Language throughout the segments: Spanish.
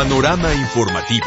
Panorama informativo.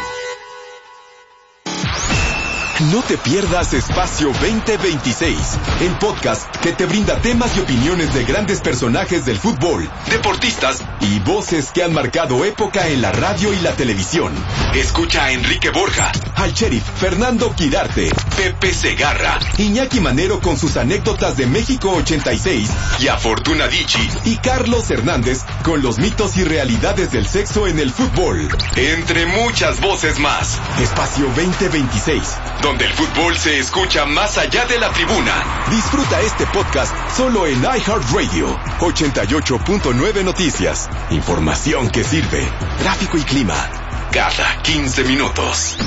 No te pierdas Espacio 2026, el podcast que te brinda temas y opiniones de grandes personajes del fútbol, deportistas y voces que han marcado época en la radio y la televisión. Escucha a Enrique Borja, al sheriff Fernando Quirarte, Pepe Segarra, Iñaki Manero con sus anécdotas de México 86 y a Fortuna Dicci y Carlos Hernández con los mitos y realidades del sexo en el fútbol. Entre muchas voces más. Espacio 2026. Donde el fútbol se escucha más allá de la tribuna. Disfruta este podcast solo en iHeartRadio. 88.9 Noticias. Información que sirve. Tráfico y clima. Cada 15 minutos.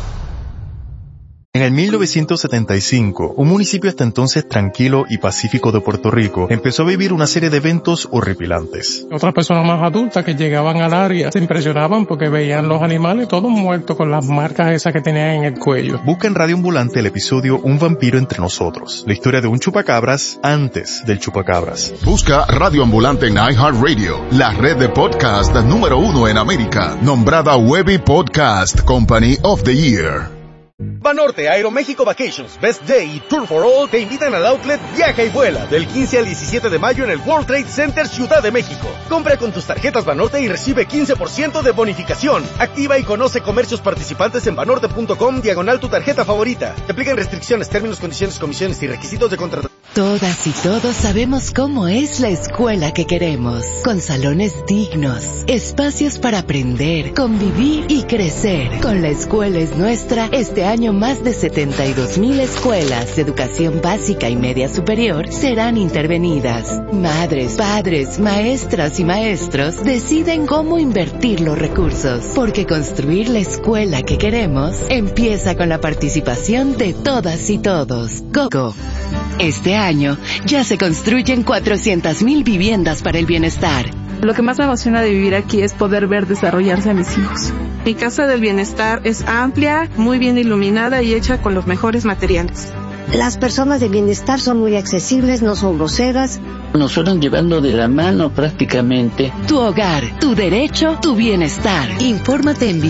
En el 1975, un municipio hasta entonces tranquilo y pacífico de Puerto Rico empezó a vivir una serie de eventos horripilantes. Otras personas más adultas que llegaban al área se impresionaban porque veían los animales todos muertos con las marcas esas que tenían en el cuello. Busca en Radio Ambulante el episodio Un vampiro entre nosotros, la historia de un chupacabras antes del chupacabras. Busca Radio Ambulante en iHeartRadio, la red de podcast número 1 en América, nombrada Webby Podcast Company of the Year. Banorte, Aeroméxico Vacations, Best Day y Tour for All te invitan al outlet Viaja y Vuela del 15 al 17 de mayo en el World Trade Center Ciudad de México. Compra con tus tarjetas Banorte y recibe 15% de bonificación. Activa y conoce comercios participantes en banorte.com /tu tarjeta favorita. Te aplican restricciones, términos, condiciones, comisiones y requisitos de contratación. Todas y todos sabemos cómo es la escuela que queremos, con salones dignos, espacios para aprender, convivir y crecer. Con La Escuela es Nuestra, este año más de 72,000 escuelas de educación básica y media superior serán intervenidas. Madres, padres, maestras y maestros deciden cómo invertir los recursos, porque construir la escuela que queremos empieza con la participación de todas y todos. Coco. Este año ya se construyen 400,000 viviendas para el bienestar. Lo que más me emociona de vivir aquí es poder ver desarrollarse a mis hijos. Mi casa del bienestar es amplia, muy bien iluminada y hecha con los mejores materiales. Las personas de bienestar son muy accesibles, no son groseras. Nos fueron llevando de la mano prácticamente. Tu hogar, tu derecho, tu bienestar. Infórmate en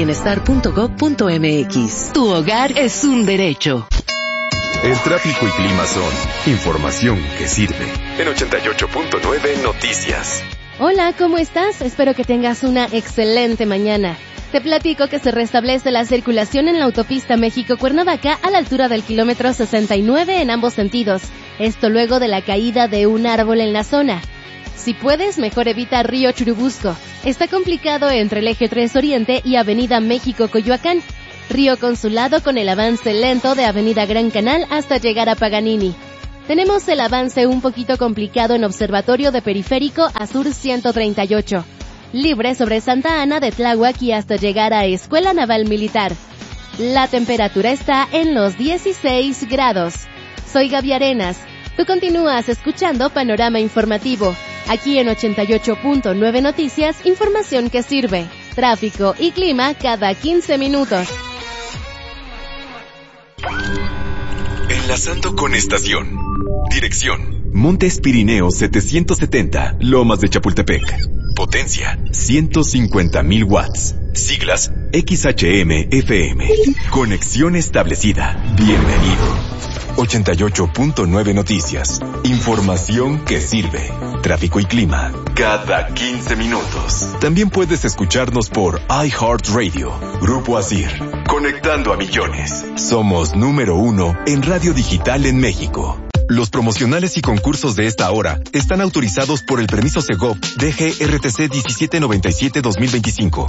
viviendabienestar.gov.mx. Tu hogar es un derecho. El tráfico y clima son información que sirve. En 88.9 Noticias. Hola, ¿cómo estás? Espero que tengas una excelente mañana. Te platico que se restablece la circulación en la autopista México-Cuernavaca a la altura del kilómetro 69 en ambos sentidos. Esto luego de la caída de un árbol en la zona. Si puedes, mejor evita Río Churubusco. Está complicado entre el eje 3 Oriente y Avenida México-Coyoacán. Río Consulado con el avance lento de Avenida Gran Canal hasta llegar a Paganini. Tenemos el avance un poquito complicado en Observatorio de Periférico a Sur 138. Libre sobre Santa Ana de Tláhuac y hasta llegar a Escuela Naval Militar. La temperatura está en los 16 grados. Soy Gaby Arenas. Tú continúas escuchando Panorama Informativo. Aquí en 88.9 Noticias, información que sirve. Tráfico y clima cada 15 minutos. Enlazando con estación. Dirección: Montes Pirineos 770, Lomas de Chapultepec. Potencia: 150,000 watts. Siglas: XHM-FM. Conexión establecida. Bienvenido. 88.9 Noticias. Información que sirve. Tráfico y clima cada 15 minutos. También puedes escucharnos por iHeartRadio. Grupo Asir. Conectando a millones. Somos número 1 en radio digital en México. Los promocionales y concursos de esta hora están autorizados por el permiso Segov DGRTC 1797-2025.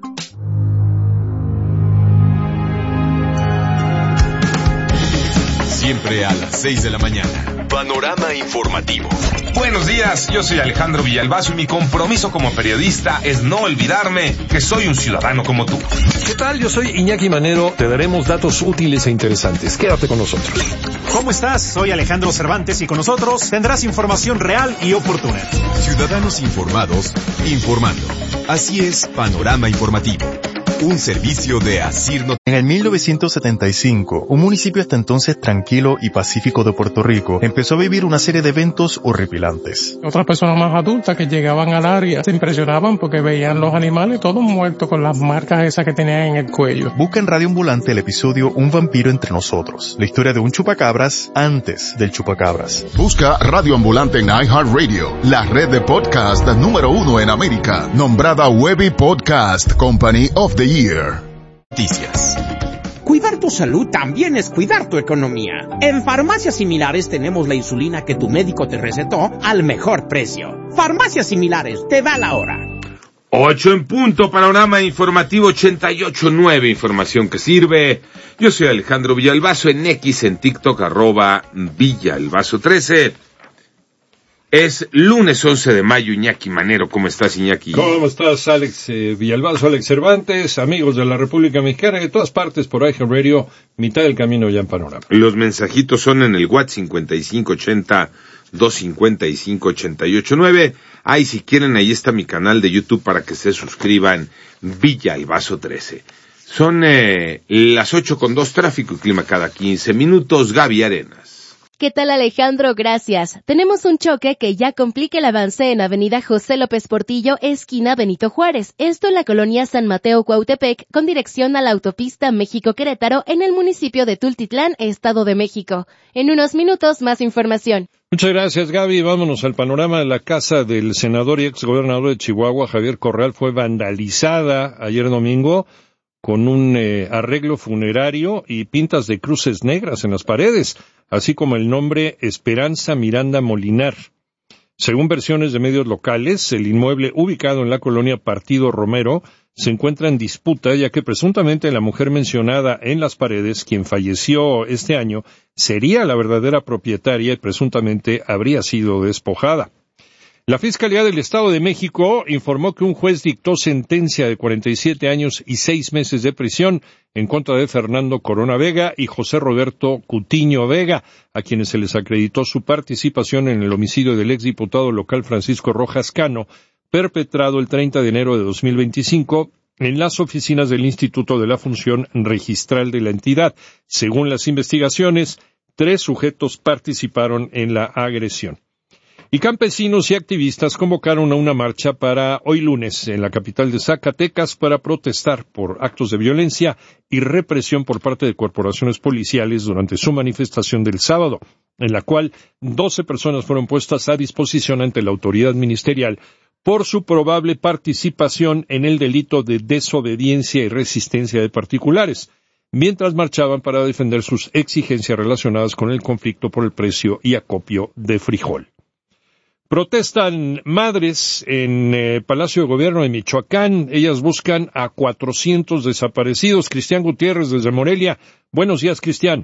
Siempre a las 6 de la mañana. Panorama informativo. Buenos días, yo soy Alejandro Villalbazo y mi compromiso como periodista es no olvidarme que soy un ciudadano como tú. ¿Qué tal? Yo soy Iñaki Manero. Te daremos datos útiles e interesantes. Quédate con nosotros. ¿Cómo estás? Soy Alejandro Cervantes y con nosotros tendrás información real y oportuna. Ciudadanos informados, informando. Así es Panorama Informativo. Un servicio de Asir Noticias. En el 1975, un municipio hasta entonces tranquilo y pacífico de Puerto Rico empezó a vivir una serie de eventos horripilantes. Otras personas más adultas que llegaban al área se impresionaban porque veían los animales todos muertos con las marcas esas que tenían en el cuello. Busca en Radio Ambulante el episodio Un vampiro entre nosotros, la historia de un chupacabras antes del chupacabras. Busca Radio Ambulante en iHeartRadio, la red de podcast número 1 en América, nombrada Webby Podcast Company of the Year. Noticias. Cuidar tu salud también es cuidar tu economía. En Farmacias Similares tenemos la insulina que tu médico te recetó al mejor precio. Farmacias Similares, te da la hora. 8 en punto, panorama informativo 88.9, información que sirve. Yo soy Alejandro Villalbazo, en X, en TikTok, @Villalbazo13. Es lunes 11 de mayo, Iñaki Manero. ¿Cómo estás, Iñaki? ¿Cómo estás, Alex Villalbazo, Alex Cervantes, amigos de la República Mexicana, de todas partes por iHeartRadio, mitad del camino ya en panorama? Los mensajitos son en el WhatsApp 5580-255-88.9. Ay, si quieren, ahí está mi canal de YouTube para que se suscriban, Villalbazo13. Son las 8:02, tráfico y clima cada 15 minutos. Gaby Arenas. ¿Qué tal, Alejandro? Gracias. Tenemos un choque que ya complica el avance en Avenida José López Portillo, esquina Benito Juárez. Esto en la colonia San Mateo Cuautepec, con dirección a la autopista México-Querétaro, en el municipio de Tultitlán, Estado de México. En unos minutos, más información. Muchas gracias, Gaby. Vámonos al panorama. La casa del senador y exgobernador de Chihuahua, Javier Corral, fue vandalizada ayer domingo con un arreglo funerario y pintas de cruces negras en las paredes, así como el nombre Esperanza Miranda Molinar. Según versiones de medios locales, el inmueble ubicado en la colonia Partido Romero se encuentra en disputa, ya que presuntamente la mujer mencionada en las paredes, quien falleció este año, sería la verdadera propietaria y presuntamente habría sido despojada. La Fiscalía del Estado de México informó que un juez dictó sentencia de 47 años y 6 meses de prisión en contra de Fernando Corona Vega y José Roberto Cutiño Vega, a quienes se les acreditó su participación en el homicidio del exdiputado local Francisco Rojas Cano, perpetrado el 30 de enero de 2025 en las oficinas del Instituto de la Función Registral de la entidad. Según las investigaciones, 3 sujetos participaron en la agresión. Y campesinos y activistas convocaron a una marcha para hoy lunes en la capital de Zacatecas para protestar por actos de violencia y represión por parte de corporaciones policiales durante su manifestación del sábado, en la cual 12 personas fueron puestas a disposición ante la autoridad ministerial por su probable participación en el delito de desobediencia y resistencia de particulares, mientras marchaban para defender sus exigencias relacionadas con el conflicto por el precio y acopio de frijol. Protestan madres en Palacio de Gobierno de Michoacán. Ellas buscan a 400 desaparecidos. Cristian Gutiérrez desde Morelia. Buenos días, Cristian.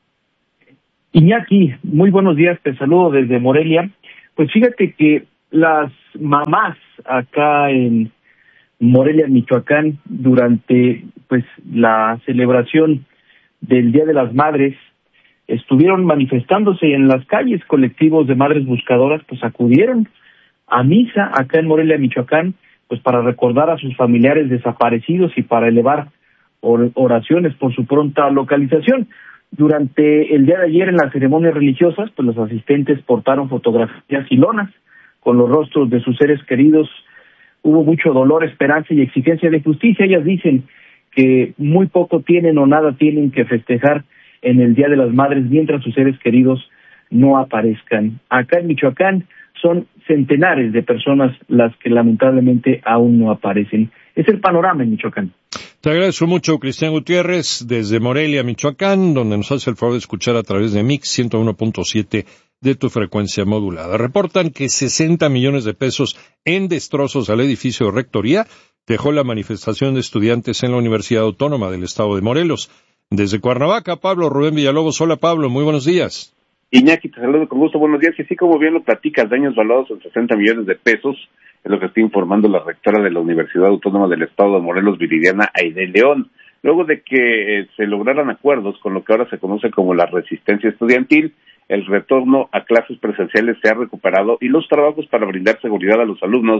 Iñaki, muy buenos días. Te saludo desde Morelia. Pues fíjate que las mamás acá en Morelia, Michoacán, durante la celebración del Día de las Madres, estuvieron manifestándose en las calles. Colectivos de madres buscadoras acudieron a misa acá en Morelia, Michoacán, para recordar a sus familiares desaparecidos y para elevar oraciones por su pronta localización. Durante el día de ayer, en las ceremonias religiosas, los asistentes portaron fotografías y lonas con los rostros de sus seres queridos. Hubo mucho dolor, esperanza y exigencia de justicia. Ellas dicen que muy poco tienen o nada tienen que festejar en el Día de las Madres mientras sus seres queridos no aparezcan. Acá en Michoacán son centenares de personas las que lamentablemente aún no aparecen. Es el panorama en Michoacán. Te agradezco mucho, Cristian Gutiérrez, desde Morelia, Michoacán, donde nos hace el favor de escuchar a través de Mix 101.7 de tu frecuencia modulada. Reportan que 60 millones de pesos en destrozos al edificio de rectoría dejó la manifestación de estudiantes en la Universidad Autónoma del Estado de Morelos. Desde Cuernavaca, Pablo Rubén Villalobos. Hola, Pablo, muy buenos días. Iñaki, te saludo con gusto, buenos días. Y así como bien lo platicas, daños valuados en 60 millones de pesos, es lo que está informando la rectora de la Universidad Autónoma del Estado de Morelos, Viridiana Aide León, luego de que se lograran acuerdos con lo que ahora se conoce como la resistencia estudiantil. El retorno a clases presenciales se ha recuperado y los trabajos para brindar seguridad a los alumnos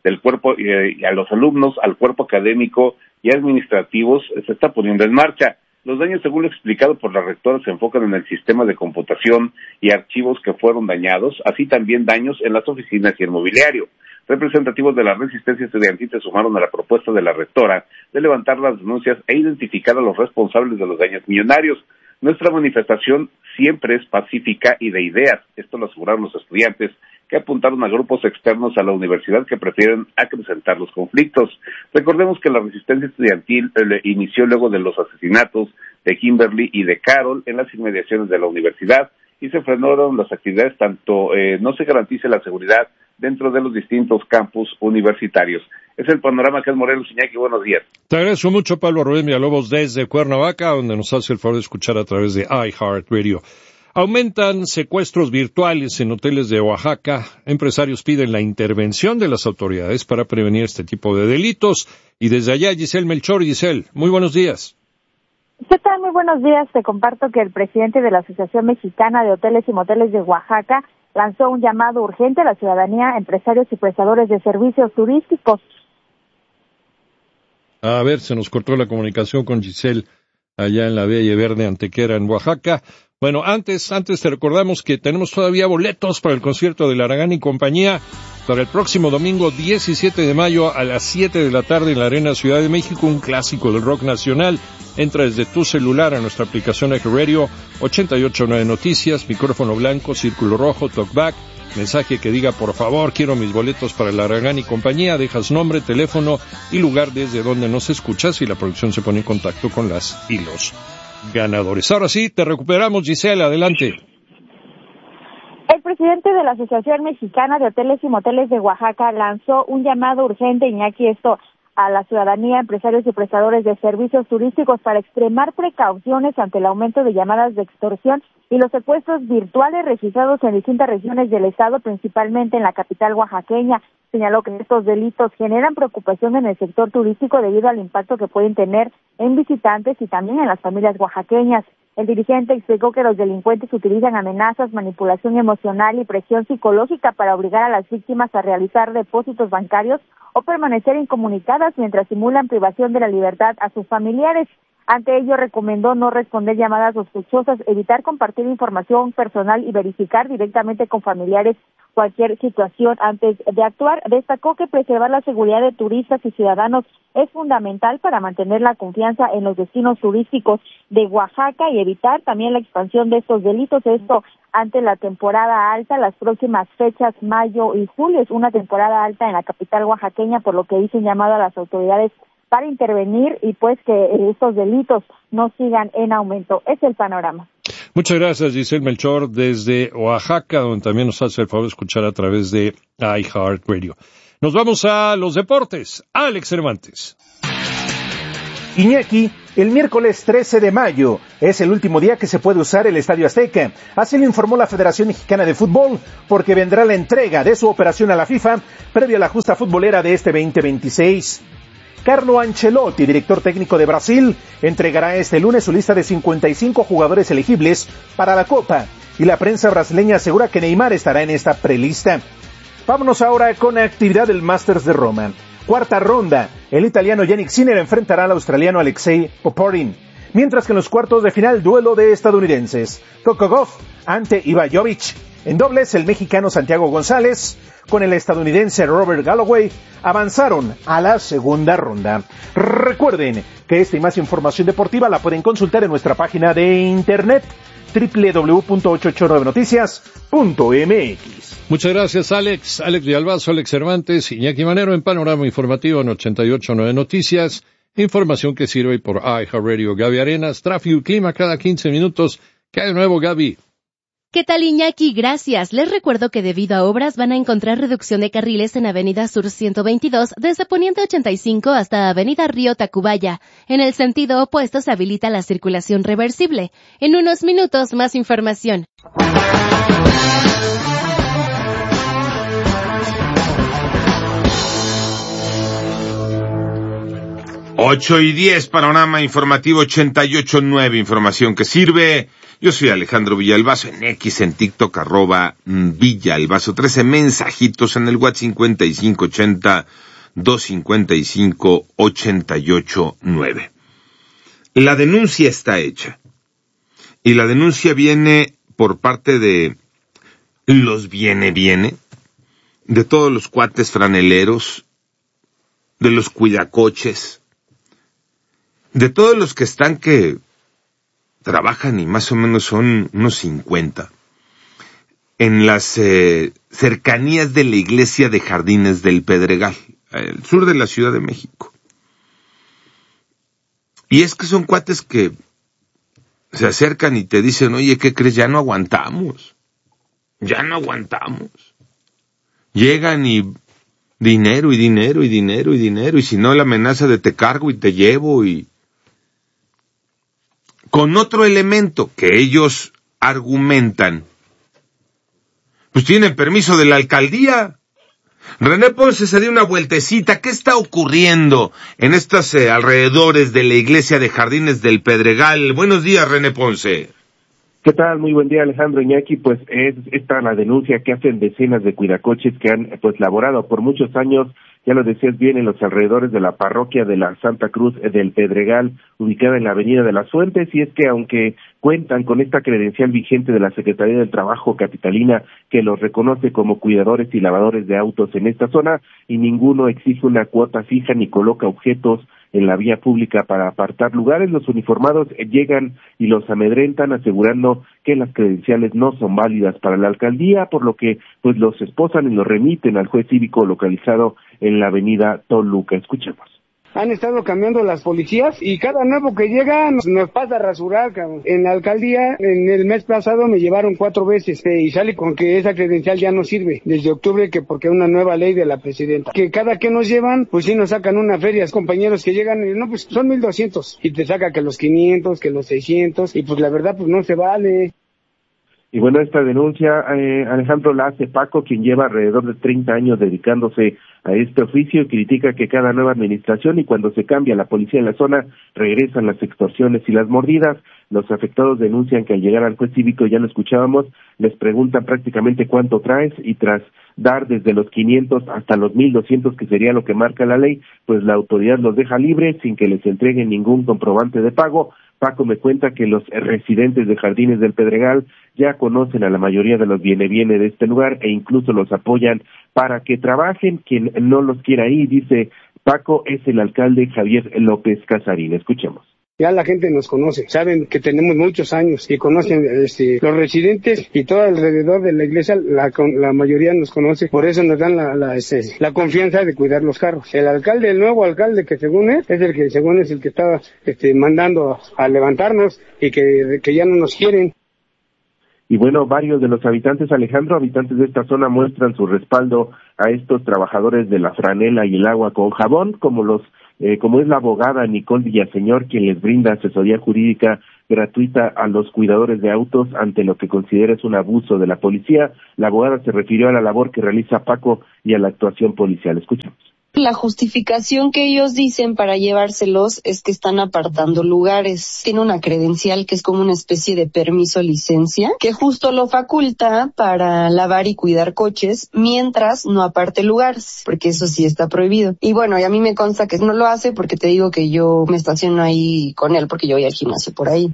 del cuerpo y a los alumnos, al cuerpo académico y administrativos se está poniendo en marcha. Los daños, según lo explicado por la rectora, se enfocan en el sistema de computación y archivos que fueron dañados, así también daños en las oficinas y el mobiliario. Representativos de la resistencia estudiantil se sumaron a la propuesta de la rectora de levantar las denuncias e identificar a los responsables de los daños millonarios. Nuestra manifestación siempre es pacífica y de ideas, esto lo aseguraron los estudiantes, que apuntaron a grupos externos a la universidad que prefieren acrecentar los conflictos. Recordemos que la resistencia estudiantil inició luego de los asesinatos de Kimberly y de Carol en las inmediaciones de la universidad y se frenaron las actividades tanto no se garantice la seguridad dentro de los distintos campus universitarios. Es el panorama que es Morelos. Iñaki, buenos días. Te agradezco mucho, Pablo Rubén Villalobos, desde Cuernavaca, donde nos hace el favor de escuchar a través de iHeartRadio. Aumentan secuestros virtuales en hoteles de Oaxaca. Empresarios piden la intervención de las autoridades para prevenir este tipo de delitos. Y desde allá, Giselle Melchor. Giselle, muy buenos días. ¿Qué tal? Muy buenos días. Te comparto que el presidente de la Asociación Mexicana de Hoteles y Moteles de Oaxaca lanzó un llamado urgente a la ciudadanía, empresarios y prestadores de servicios turísticos. A ver, se nos cortó la comunicación con Giselle allá en la Valle Verde Antequera, en Oaxaca. Bueno, antes te recordamos que tenemos todavía boletos para el concierto de Laragán y compañía para el próximo domingo 17 de mayo a las 7 de la tarde en la Arena Ciudad de México, un clásico del rock nacional. Entra desde tu celular a nuestra aplicación iHeartRadio, 889 Noticias, micrófono blanco, círculo rojo, talkback, mensaje que diga por favor quiero mis boletos para Laragán y compañía, dejas nombre, teléfono y lugar desde donde nos escuchas y la producción se pone en contacto con las y los ganadores. Ahora sí, te recuperamos, Giselle, adelante. El presidente de la Asociación Mexicana de Hoteles y Moteles de Oaxaca lanzó un llamado urgente, Iñaki, a la ciudadanía, empresarios y prestadores de servicios turísticos para extremar precauciones ante el aumento de llamadas de extorsión y los secuestros virtuales registrados en distintas regiones del estado, principalmente en la capital oaxaqueña. Señaló que estos delitos generan preocupación en el sector turístico debido al impacto que pueden tener en visitantes y también en las familias oaxaqueñas. El dirigente explicó que los delincuentes utilizan amenazas, manipulación emocional y presión psicológica para obligar a las víctimas a realizar depósitos bancarios o permanecer incomunicadas mientras simulan privación de la libertad a sus familiares. Ante ello, recomendó no responder llamadas sospechosas, evitar compartir información personal y verificar directamente con familiares cualquier situación antes de actuar. Destacó que preservar la seguridad de turistas y ciudadanos es fundamental para mantener la confianza en los destinos turísticos de Oaxaca y evitar también la expansión de estos delitos. Esto ante la temporada alta, las próximas fechas, mayo y julio, es una temporada alta en la capital oaxaqueña, por lo que hizo un llamado a las autoridades para intervenir y pues que estos delitos no sigan en aumento. Es el panorama. Muchas gracias, Giselle Melchor, desde Oaxaca, donde también nos hace el favor de escuchar a través de iHeartRadio. Nos vamos a los deportes. Alex Cervantes. Iñaki, el miércoles 13 de mayo es el último día que se puede usar el Estadio Azteca. Así lo informó la Federación Mexicana de Fútbol, porque vendrá la entrega de su operación a la FIFA previo a la justa futbolera de este 2026. Carlo Ancelotti, director técnico de Brasil, entregará este lunes su lista de 55 jugadores elegibles para la Copa, y la prensa brasileña asegura que Neymar estará en esta prelista. Vámonos ahora con la actividad del Masters de Roma. Cuarta ronda, el italiano Jannik Sinner enfrentará al australiano Alexei Popyrin, mientras que en los cuartos de final, duelo de estadounidenses, Coco Gauff ante Ivan Jovic. En dobles, el mexicano Santiago González con el estadounidense Robert Galloway avanzaron a la segunda ronda. Recuerden que esta y más información deportiva la pueden consultar en nuestra página de internet www.889noticias.mx. Muchas gracias, Alex. Alex Villalbazo, Alex Cervantes, Iñaki Manero en Panorama Informativo en 889 Noticias. Información que sirve por iHeartRadio. Gaby Arenas, tráfico y clima cada 15 minutos. ¿Qué hay de nuevo, Gaby? ¿Qué tal, Iñaki? Gracias. Les recuerdo que debido a obras van a encontrar reducción de carriles en Avenida Sur 122 desde Poniente 85 hasta Avenida Río Tacubaya. En el sentido opuesto se habilita la circulación reversible. En unos minutos más información. 8:10, panorama informativo 88.9, información que sirve. Yo soy Alejandro Villalbazo, en X, en TikTok, @Villalbazo13, mensajitos en el WhatsApp 5580-255-889. La denuncia está hecha. Y la denuncia viene por parte de los viene, de todos los cuates franeleros, de los cuidacoches, de todos los que están que trabajan y más o menos son unos 50, en las cercanías de la iglesia de Jardines del Pedregal, al sur de la Ciudad de México. Y es que son cuates que se acercan y te dicen, oye, ¿qué crees? Ya no aguantamos. Llegan y dinero, y si no la amenaza de te cargo y te llevo, y con otro elemento que ellos argumentan, pues tienen permiso de la alcaldía. René Ponce se dio una vueltecita. ¿Qué está ocurriendo en estos alrededores de la iglesia de Jardines del Pedregal? Buenos días, René Ponce. ¿Qué tal? Muy buen día, Alejandro Iñaki. Pues es esta la denuncia que hacen decenas de cuidacoches que han laborado por muchos años, ya lo decías bien, en los alrededores de la parroquia de la Santa Cruz del Pedregal, ubicada en la Avenida de las Fuentes, y es que aunque cuentan con esta credencial vigente de la Secretaría del Trabajo capitalina que los reconoce como cuidadores y lavadores de autos en esta zona, y ninguno exige una cuota fija ni coloca objetos en la vía pública para apartar lugares, los uniformados llegan y los amedrentan asegurando que las credenciales no son válidas para la alcaldía, por lo que pues los esposan y los remiten al juez cívico localizado en la avenida Toluca. Escuchemos. Han estado cambiando las policías y cada nuevo que llega nos pasa a rasurar, cabrón. En la alcaldía, en el mes pasado me llevaron 4 veces y sale con que esa credencial ya no sirve desde octubre, que porque una nueva ley de la presidenta. Que cada que nos llevan, pues sí nos sacan una feria. Compañeros que llegan, no, pues son 1,200 y te saca que los 500, que los 600 y pues la verdad pues no se vale. Y bueno, esta denuncia, Alejandro, la hace Paco, quien lleva alrededor de 30 años dedicándose a este oficio y critica que cada nueva administración y cuando se cambia la policía en la zona, regresan las extorsiones y las mordidas. Los afectados denuncian que al llegar al juez cívico, ya lo escuchábamos, les preguntan prácticamente cuánto traes y tras dar desde los 500 hasta los 1,200, que sería lo que marca la ley, pues la autoridad los deja libres sin que les entreguen ningún comprobante de pago. Paco me cuenta que los residentes de Jardines del Pedregal ya conocen a la mayoría de los viene de este lugar e incluso los apoyan para que trabajen. Quien no los quiera ir, dice Paco, es el alcalde Javier López Casarín. Escuchemos. Ya la gente nos conoce, saben que tenemos muchos años y conocen los residentes y todo alrededor de la iglesia, la mayoría nos conoce, por eso nos dan la confianza de cuidar los carros. El alcalde, el nuevo alcalde que según es el que estaba mandando a levantarnos y que ya no nos quieren. Y bueno, varios de los habitantes, Alejandro, habitantes de esta zona muestran su respaldo a estos trabajadores de la franela y el agua con jabón, como es la abogada Nicole Villaseñor, quien les brinda asesoría jurídica gratuita a los cuidadores de autos ante lo que considera es un abuso de la policía. La abogada se refirió a la labor que realiza Paco y a la actuación policial. Escuchemos. La justificación que ellos dicen para llevárselos es que están apartando lugares. Tiene una credencial que es como una especie de permiso licencia, que justo lo faculta para lavar y cuidar coches mientras no aparte lugares, porque eso sí está prohibido. Y bueno, y a mí me consta que no lo hace porque te digo que yo me estaciono ahí con él porque yo voy al gimnasio por ahí.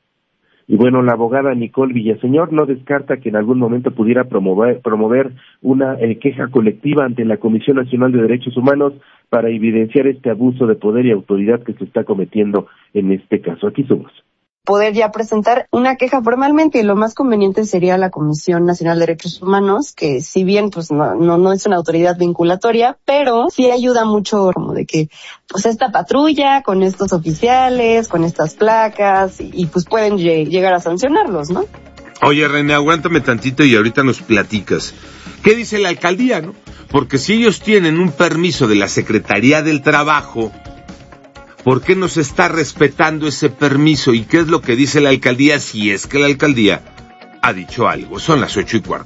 Y bueno, la abogada Nicole Villaseñor no descarta que en algún momento pudiera promover una queja colectiva ante la Comisión Nacional de Derechos Humanos para evidenciar este abuso de poder y autoridad que se está cometiendo en este caso. Aquí somos. Poder ya presentar una queja formalmente, y lo más conveniente sería la Comisión Nacional de Derechos Humanos, que si bien pues no es una autoridad vinculatoria, pero sí ayuda mucho como de que pues esta patrulla con estos oficiales, con estas placas y pues pueden llegar a sancionarlos, ¿no? Oye, René, aguántame tantito y ahorita nos platicas. ¿Qué dice la alcaldía, no? Porque si ellos tienen un permiso de la Secretaría del Trabajo, ¿por qué no se está respetando ese permiso? ¿Y qué es lo que dice la alcaldía si es que la alcaldía ha dicho algo? Son las 8:15.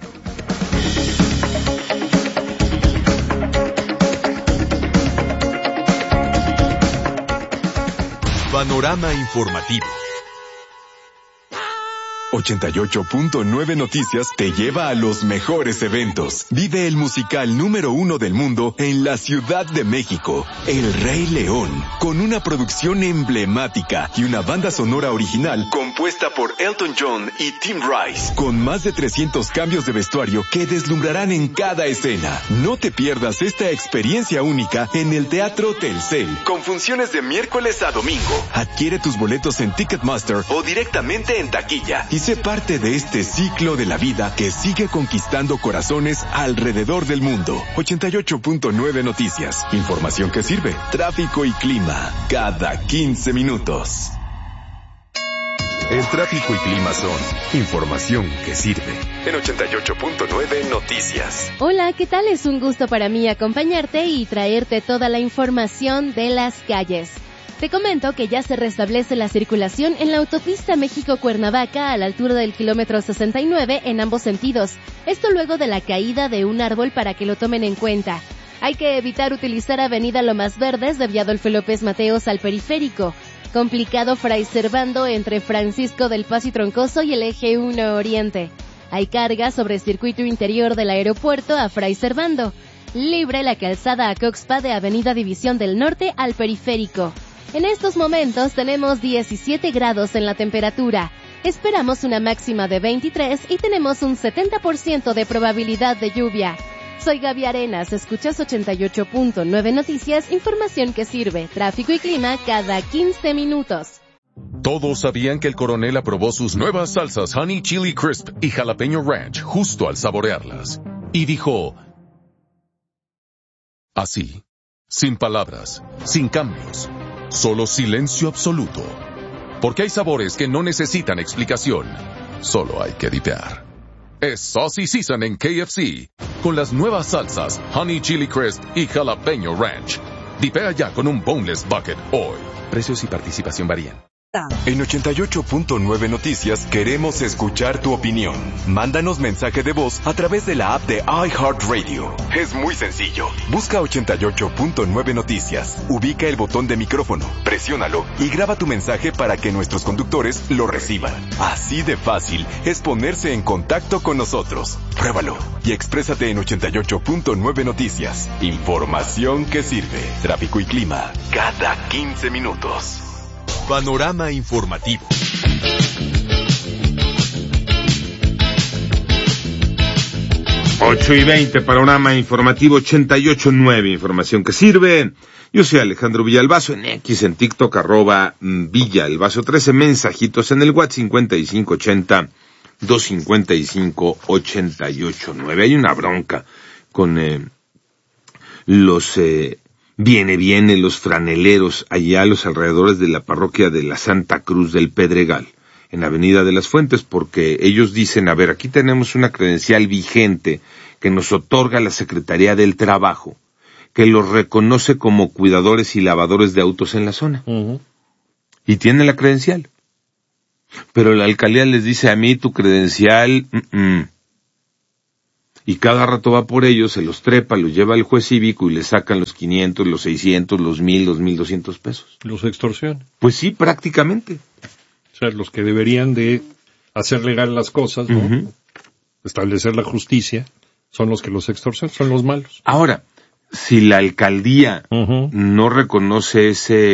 Panorama informativo. 88.9 Noticias te lleva a los mejores eventos. Vive el musical número 1 del mundo en la Ciudad de México, El Rey León, con una producción emblemática y una banda sonora original compuesta por Elton John y Tim Rice, con más de 300 cambios de vestuario que deslumbrarán en cada escena. No te pierdas esta experiencia única en el Teatro Telcel, con funciones de miércoles a domingo. Adquiere tus boletos en Ticketmaster o directamente en taquilla y sé parte de este ciclo de la vida que sigue conquistando corazones alrededor del mundo. 88.9 Noticias. Información que sirve. Tráfico y clima. Cada 15 minutos. El tráfico y clima son información que sirve. En 88.9 Noticias. Hola, ¿qué tal? Es un gusto para mí acompañarte y traerte toda la información de las calles. Te comento que ya se restablece la circulación en la autopista México-Cuernavaca a la altura del kilómetro 69 en ambos sentidos. Esto luego de la caída de un árbol para que lo tomen en cuenta. Hay que evitar utilizar Avenida Lomas Verdes de Adolfo López Mateos al periférico. Complicado Fray Servando entre Francisco del Paso y Troncoso y el Eje 1 Oriente. Hay carga sobre el circuito interior del aeropuerto a Fray Servando. Libre la calzada a Coxpa de Avenida División del Norte al periférico. En estos momentos tenemos 17 grados en la temperatura. Esperamos una máxima de 23 y tenemos un 70% de probabilidad de lluvia. Soy Gaby Arenas, escuchas 88.9 Noticias, información que sirve, tráfico y clima cada 15 minutos. Todos sabían que el coronel aprobó sus nuevas salsas Honey Chili Crisp y Jalapeño Ranch justo al saborearlas. Y dijo... así, sin palabras, sin cambios, solo silencio absoluto. Porque hay sabores que no necesitan explicación, solo hay que dipear. Es Saucy Season en KFC, con las nuevas salsas Honey Chili Crisp y Jalapeño Ranch. Dipea ya con un Boneless Bucket hoy. Precios y participación varían. En 88.9 Noticias queremos escuchar tu opinión. Mándanos mensaje de voz a través de la app de iHeartRadio. Es muy sencillo. Busca 88.9 Noticias. Ubica el botón de micrófono, presiónalo y graba tu mensaje para que nuestros conductores lo reciban. Así de fácil es ponerse en contacto con nosotros. Pruébalo y exprésate en 88.9 Noticias. Información que sirve. Tráfico y clima cada 15 minutos. Panorama informativo. 8:20, Panorama informativo 88.9, información que sirve. Yo soy Alejandro Villalbazo, en X, en TikTok, @Villalbazo13, mensajitos en el WhatsApp 5580-255-889. Hay una bronca con los los franeleros allá a los alrededores de la parroquia de la Santa Cruz del Pedregal, en Avenida de las Fuentes, porque ellos dicen, a ver, aquí tenemos una credencial vigente que nos otorga la Secretaría del Trabajo, que los reconoce como cuidadores y lavadores de autos en la zona. Uh-huh. Y tienen la credencial. Pero la alcaldía les dice, a mí tu credencial... Y cada rato va por ellos, se los trepa, los lleva al juez cívico y les sacan los 500, los 600, los 1000, los 1200 pesos. ¿Los extorsionan? Pues sí, prácticamente. O sea, los que deberían de hacer legal las cosas, ¿no? Uh-huh. Establecer la justicia, son los que los extorsionan, son los malos. Ahora, si la alcaldía uh-huh. no reconoce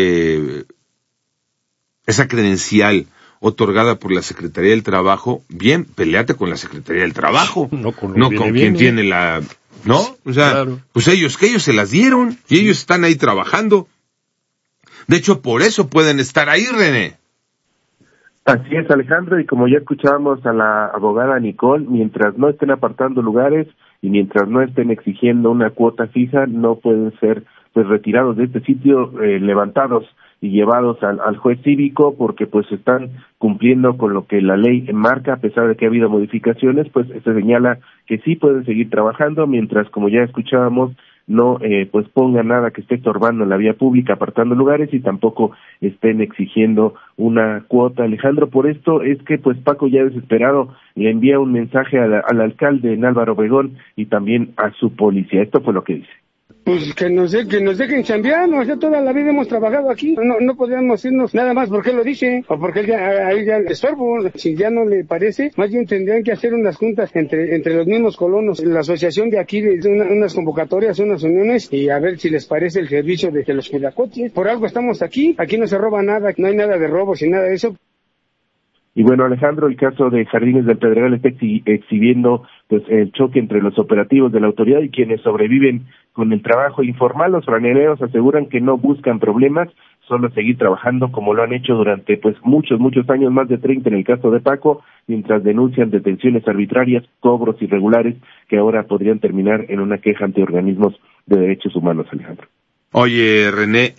esa credencial otorgada por la Secretaría del Trabajo, bien, peleate con la Secretaría del Trabajo, no con quien tiene la... ¿No? O sea, claro. Pues que ellos se las dieron, y ellos están ahí trabajando. De hecho, por eso pueden estar ahí, René. Así es, Alejandro, y como ya escuchábamos a la abogada Nicole, mientras no estén apartando lugares y mientras no estén exigiendo una cuota fija, no pueden ser pues retirados de este sitio, levantados y llevados al juez cívico, porque pues están cumpliendo con lo que la ley marca, a pesar de que ha habido modificaciones, pues se señala que sí pueden seguir trabajando, mientras, como ya escuchábamos, no pues pongan nada que esté estorbando en la vía pública, apartando lugares, y tampoco estén exigiendo una cuota. Alejandro, por esto es que pues Paco, ya desesperado, le envía un mensaje al alcalde en Álvaro Obregón y también a su policía. Esto fue lo que dice. Pues que nos dejen chambear, o sea, toda la vida hemos trabajado aquí, no podemos irnos nada más porque él lo dice, o porque él ya le estorbo, si ya no le parece, más bien tendrían que hacer unas juntas entre los mismos colonos, la asociación de aquí, unas convocatorias, unas uniones, y a ver si les parece el servicio de los cuidacoches. Por algo estamos aquí no se roba nada, no hay nada de robos y nada de eso. Y bueno, Alejandro, el caso de Jardines del Pedregal está exhibiendo pues el choque entre los operativos de la autoridad y quienes sobreviven con el trabajo informal. Los franeleros aseguran que no buscan problemas, solo seguir trabajando como lo han hecho durante pues muchos años, más de 30 en el caso de Paco, mientras denuncian detenciones arbitrarias, cobros irregulares que ahora podrían terminar en una queja ante organismos de derechos humanos, Alejandro. Oye, René,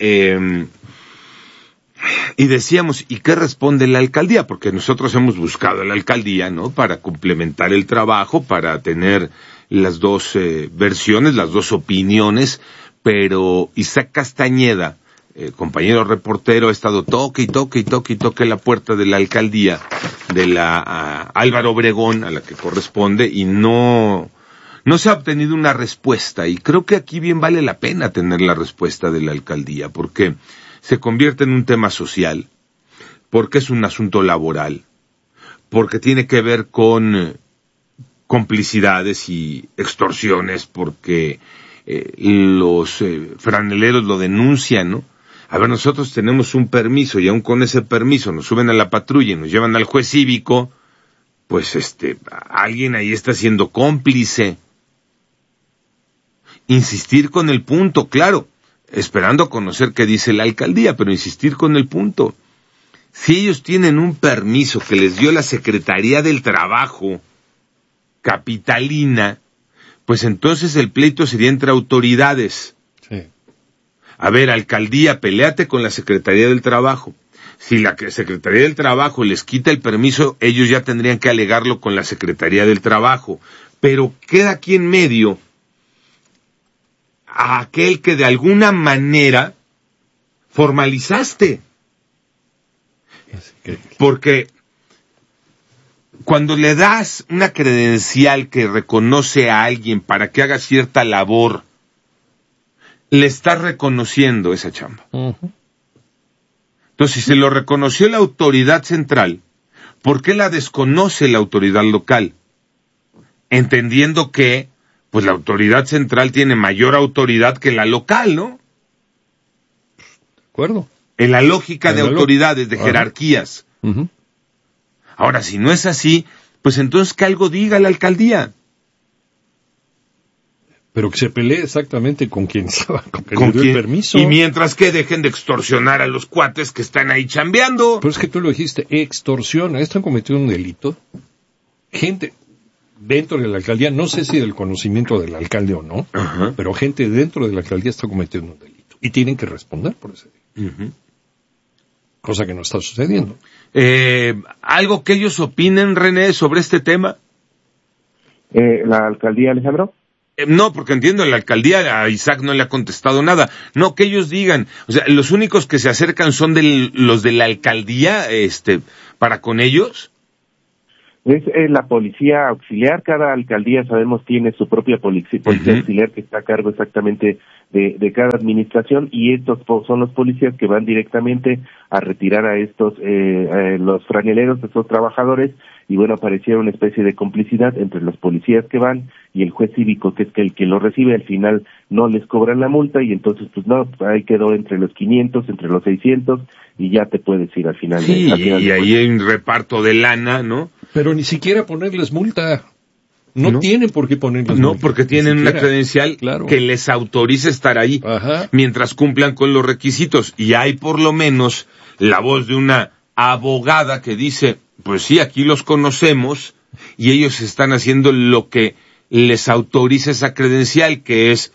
y decíamos, ¿y qué responde la alcaldía? Porque nosotros hemos buscado a la alcaldía, ¿no?, para complementar el trabajo, para tener las dos versiones, las dos opiniones, pero Isaac Castañeda, compañero reportero, ha estado toque la puerta de la alcaldía de la Álvaro Obregón, a la que corresponde, y no se ha obtenido una respuesta, y creo que aquí bien vale la pena tener la respuesta de la alcaldía, porque se convierte en un tema social, porque es un asunto laboral, porque tiene que ver con complicidades y extorsiones, porque los franeleros lo denuncian, ¿no? A ver, nosotros tenemos un permiso y aún con ese permiso nos suben a la patrulla y nos llevan al juez cívico, pues alguien ahí está siendo cómplice. Insistir con el punto, claro, esperando conocer qué dice la alcaldía, pero insistir con el punto. Si ellos tienen un permiso que les dio la Secretaría del Trabajo capitalina, pues entonces el pleito sería entre autoridades. Sí. A ver, alcaldía, peléate con la Secretaría del Trabajo. Si la Secretaría del Trabajo les quita el permiso, ellos ya tendrían que alegarlo con la Secretaría del Trabajo. Pero queda aquí en medio a aquel que de alguna manera formalizaste. Porque cuando le das una credencial que reconoce a alguien para que haga cierta labor, le estás reconociendo esa chamba. Uh-huh. Entonces, si se lo reconoció la autoridad central, ¿por qué la desconoce la autoridad local? Entendiendo que pues la autoridad central tiene mayor autoridad que la local, ¿no? De acuerdo. En la lógica de autoridades, de jerarquías. Uh-huh. Ahora, si no es así, pues entonces que algo diga la alcaldía. Pero que se pelee exactamente con quien le dio el permiso. Y mientras que dejen de extorsionar a los cuates que están ahí chambeando. Pero es que tú lo dijiste, extorsiona. Están cometiendo un delito. Gente dentro de la alcaldía, no sé si del conocimiento del alcalde o no, uh-huh, pero gente dentro de la alcaldía está cometiendo un delito. Y tienen que responder por ese delito. Uh-huh. Cosa que no está sucediendo. ¿Algo que ellos opinen, René, sobre este tema? ¿La alcaldía, Alejandro? No, porque entiendo, la alcaldía a Isaac no le ha contestado nada. No, que ellos digan. O sea, los únicos que se acercan son los de la alcaldía, para con ellos. Es la policía auxiliar. Cada alcaldía, sabemos, tiene su propia policía uh-huh, auxiliar que está a cargo exactamente de cada administración, y estos son los policías que van directamente a retirar a estos los franeleros, estos trabajadores, y bueno, parecía una especie de complicidad entre los policías que van y el juez cívico, que es el que lo recibe. Al final no les cobran la multa y entonces pues no, ahí quedó entre los 500, entre los 600 y ya te puedes ir al final. Sí, y ahí hay un reparto de lana, ¿no? Pero ni siquiera ponerles multa. No tienen por qué ponerles multa. No, porque tienen una credencial, claro, que les autoriza estar ahí. Ajá. Mientras cumplan con los requisitos. Y hay por lo menos la voz de una abogada que dice, pues sí, aquí los conocemos y ellos están haciendo lo que les autoriza esa credencial, que es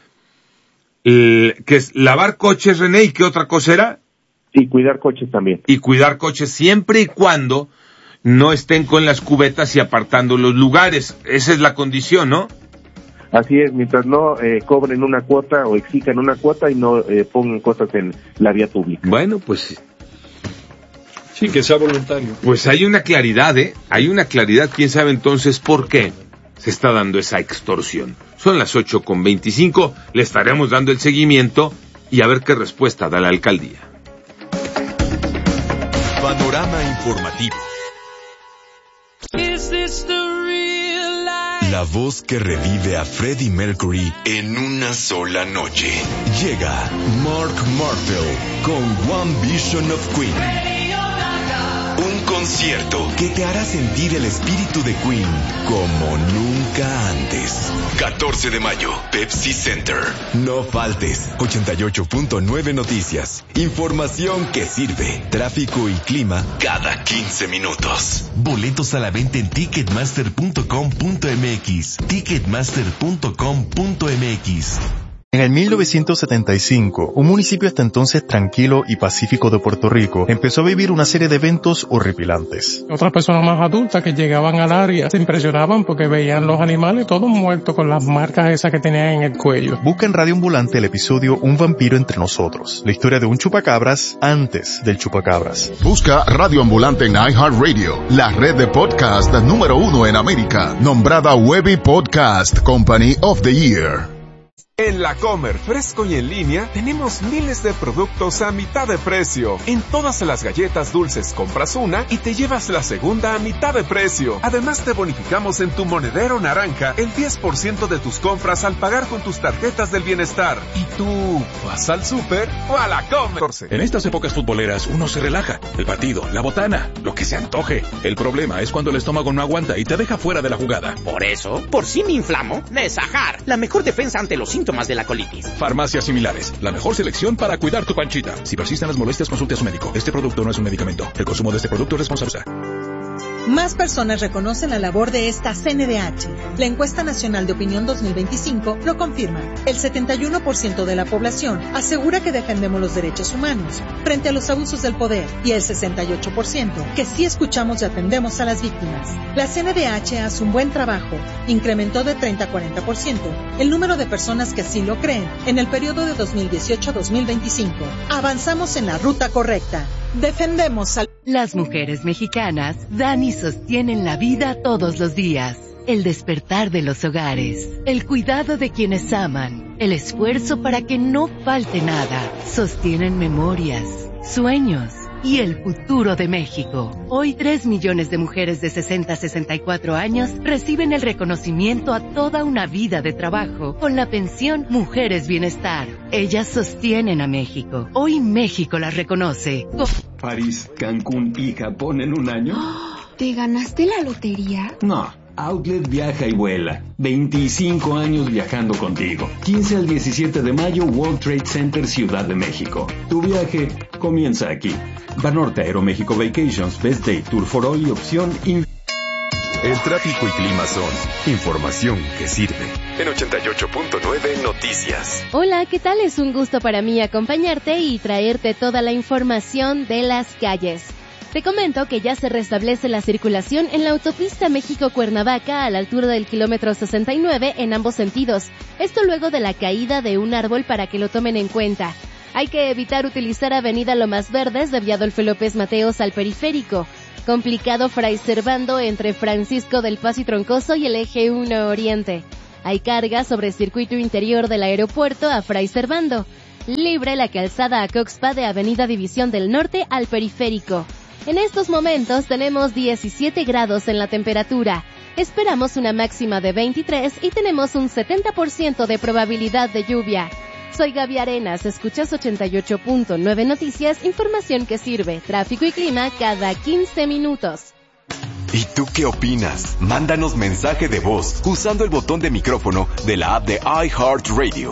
lavar coches, René, ¿y qué otra cosa era? Sí, cuidar coches también. Y cuidar coches siempre y cuando no estén con las cubetas y apartando los lugares. Esa es la condición, ¿no? Así es, mientras no cobren una cuota o exijan una cuota y no pongan cosas en la vía pública. Bueno, pues sí, que sea voluntario. Pues hay una claridad, Hay una claridad. ¿Quién sabe entonces por qué se está dando esa extorsión. Son las 8:25, le estaremos dando el seguimiento y a ver qué respuesta da la alcaldía. Panorama informativo. La voz que revive a Freddie Mercury en una sola noche. Llega Mark Martel con One Vision of Queen. Un concierto que te hará sentir el espíritu de Queen como nunca antes. 14 de mayo, Pepsi Center. No faltes. 88.9 Noticias. Información que sirve. Tráfico y clima cada 15 minutos. Boletos a la venta en ticketmaster.com.mx. Ticketmaster.com.mx. En el 1975, un municipio hasta entonces tranquilo y pacífico de Puerto Rico empezó a vivir una serie de eventos horripilantes. Otras personas más adultas que llegaban al área se impresionaban porque veían los animales todos muertos con las marcas esas que tenían en el cuello. Busca en Radio Ambulante el episodio Un vampiro entre nosotros, la historia de un chupacabras antes del chupacabras. Busca Radio Ambulante en iHeartRadio, la red de podcast número 1 en América, nombrada Webby Podcast Company of the Year. En La Comer, fresco y en línea, tenemos miles de productos a mitad de precio. En todas las galletas dulces compras una y te llevas la segunda a mitad de precio. Además te bonificamos en tu monedero naranja el 10% de tus compras al pagar con tus tarjetas del bienestar. ¿Y tú vas al súper o a La Comer? En estas épocas futboleras uno se relaja. El partido, la botana, lo que se antoje. El problema es cuando el estómago no aguanta y te deja fuera de la jugada. Por eso, por si me inflamo, Nesajar, la mejor defensa ante los síntomas de la colitis. Farmacias Similares, la mejor selección para cuidar tu panchita. Si persisten las molestias, consulte a su médico. Este producto no es un medicamento. El consumo de este producto es responsable. Más personas reconocen la labor de esta CNDH. La encuesta nacional de opinión 2025 lo confirma. El 71% de la población asegura que defendemos los derechos humanos frente a los abusos del poder y el 68% que sí escuchamos y atendemos a las víctimas. La CNDH hace un buen trabajo. Incrementó de 30 a 40% el número de personas que así lo creen en el periodo de 2018 a 2025. Avanzamos en la ruta correcta. Defendemos a las mujeres mexicanas dan y sostienen la vida todos los días. El despertar de los hogares, el cuidado de quienes aman, el esfuerzo para que no falte nada. Sostienen memorias, sueños y el futuro de México. Hoy 3 millones de mujeres de 60 a 64 años reciben el reconocimiento a toda una vida de trabajo con la pensión Mujeres Bienestar. Ellas sostienen a México. Hoy México las reconoce. París, Cancún y Japón en un año. ¿Te ganaste la lotería? No. Outlet viaja y vuela. 25 años viajando contigo. 15 al 17 de mayo, World Trade Center, Ciudad de México. Tu viaje comienza aquí. Banorte Aeroméxico Vacations, Best Day Tour for All y opción El tráfico y clima son información que sirve. En 88.9 Noticias. Hola, ¿qué tal? Es un gusto para mí acompañarte y traerte toda la información de las calles. Te comento que ya se restablece la circulación en la autopista México-Cuernavaca a la altura del kilómetro 69 en ambos sentidos. Esto luego de la caída de un árbol para que lo tomen en cuenta. Hay que evitar utilizar Avenida Lomas Verdes de Adolfo López Mateos al periférico. Complicado Fray Servando entre Francisco del Paso y Troncoso y el eje 1 Oriente. Hay carga sobre el circuito interior del aeropuerto a Fray Servando. Libre la calzada a Coxpa de Avenida División del Norte al periférico. En estos momentos tenemos 17 grados en la temperatura. Esperamos una máxima de 23 y tenemos un 70% de probabilidad de lluvia. Soy Gaby Arenas, escuchas 88.9 Noticias, información que sirve, tráfico y clima cada 15 minutos. ¿Y tú qué opinas? Mándanos mensaje de voz usando el botón de micrófono de la app de iHeartRadio.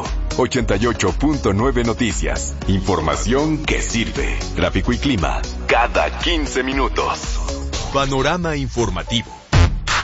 88.9 Noticias. Información que sirve. Tráfico y clima cada 15 minutos. Panorama informativo.